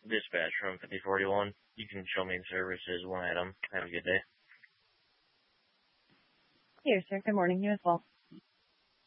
Dispatch from 5041. You can show me in services one item. Have a good day. Here, sir. Good morning. You as well.